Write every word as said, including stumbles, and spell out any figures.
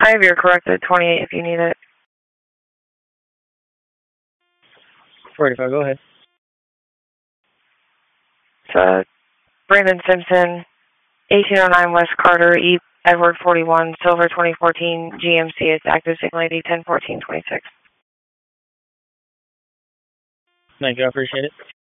twenty-five, you're correct at twenty-eight if you need it. four eighty-five, go ahead. So, Brandon Simpson, eighteen oh nine West Carter, E. Edward forty-one, Silver twenty fourteen, G M C, it's active signal I D ten fourteen twenty-six. Thank you, I appreciate it.